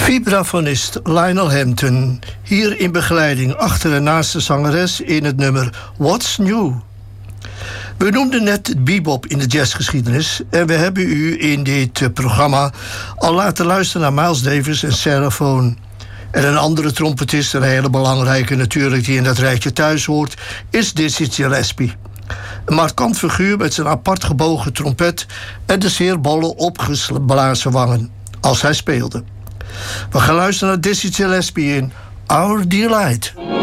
Vibrafonist Lionel Hampton, hier in begeleiding achter en naast de zangeres in het nummer What's New. We noemden net het bebop in de jazzgeschiedenis en we hebben u in dit programma al laten luisteren naar Miles Davis en Sarah Vaughan. En een andere trompetist, een hele belangrijke natuurlijk die in dat rijtje thuis hoort, is Dizzy Gillespie. Een markant figuur met zijn apart gebogen trompet en de zeer bolle opgeblazen wangen als hij speelde. We gaan luisteren naar Dizzy Gillespie in Our Delight.